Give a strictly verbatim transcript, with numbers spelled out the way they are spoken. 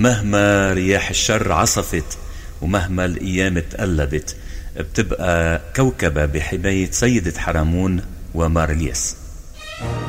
مهما رياح الشر عصفت ومهما الأيام تقلبت، بتبقى كوكبة بحماية سيدة حرمون ومارليس.